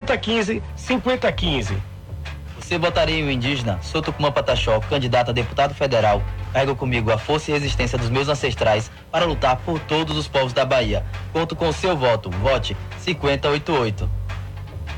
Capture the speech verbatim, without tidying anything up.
Vota quinze, cinquenta quinze. Você votaria em um indígena? Sou Tucumã Pataxó, candidato a deputado federal. Carrego comigo a força e resistência dos meus ancestrais para lutar por todos os povos da Bahia. Conto com o seu voto. Vote cinquenta e oitenta e oito.